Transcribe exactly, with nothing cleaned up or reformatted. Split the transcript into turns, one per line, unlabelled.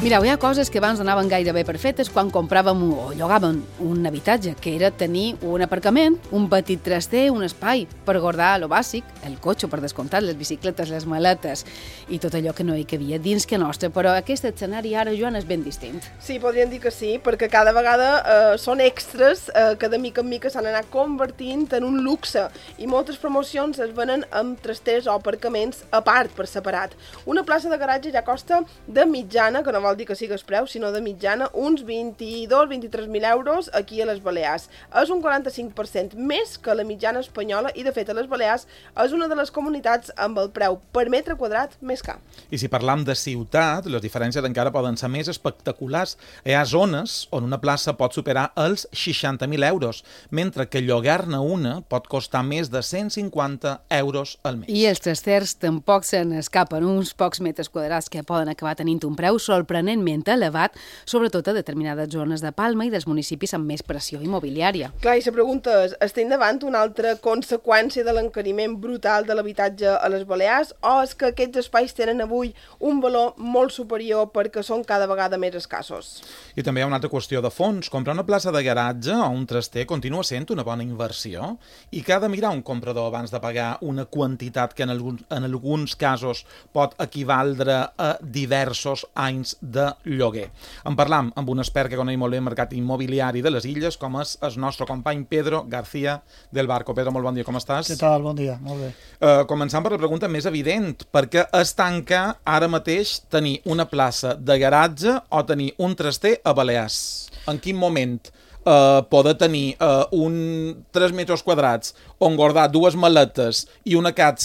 Mireu, hi ha coses que abans donaven gairebé per fetes quan compràvem o llogàvem un habitatge, que era tenir un aparcament, un petit traster, un espai per guardar lo bàsic, el cotxe, per descomptat, les bicicletes, les maletes i tot allò que no hi cabia dins que nostre. Però aquest escenari ara, Joan, és ben distint.
Sí, podríem dir que sí, perquè cada vegada eh, són extras eh, que de mica en mica s'han anat convertint en un luxe i moltes promocions es venen amb trasters o aparcaments a part, per separat. Una plaça de garatge ja costa de mitjana, que no vol dir que sigues preu, sinó de mitjana, uns vint-i-dos a vint-i-tres mil euros aquí a les Balears. És un quaranta-cinc per cent més que la mitjana espanyola i, de fet, a les Balears és una de les comunitats amb el preu per metre quadrat més car.
I si parlam de ciutat, les diferències encara poden ser més espectaculars. Hi ha zones on una plaça pot superar els seixanta mil euros, mentre que llogar-ne una pot costar més de cent cinquanta euros al mes.
I els trasters tampoc se n'escapen, uns pocs metres quadrats que poden acabar tenint un preu sorprenentment elevat, sobretot a determinades zones de Palma i dels municipis amb més pressió immobiliària.
Clar, i la pregunta és, estem davant una altra conseqüència de l'encariment brutal de l'habitatge a les Balears o és que aquests espais tenen avui un valor molt superior perquè són cada vegada més escassos?
I també hi ha una altra qüestió de fons. Comprar una plaça de garatge o un traster continua sent una bona inversió i que ha de mirar un comprador abans de pagar una quantitat que en alguns, en alguns casos pot equivaldre a diversos anys de lloguer. En parlam amb un expert que coneix molt bé el mercat immobiliari de les illes, com és el nostre company Pedro García del Barco. Pedro, molt bon dia, com estàs?
Què tal? Bon dia, molt bé.
Uh, començant per la pregunta més evident, perquè es tanca ara mateix tenir una plaça de garatge o tenir un traster a Balears? En quin moment uh, poder tenir uh, un tres metres quadrats on guardar dues maletes i una catxa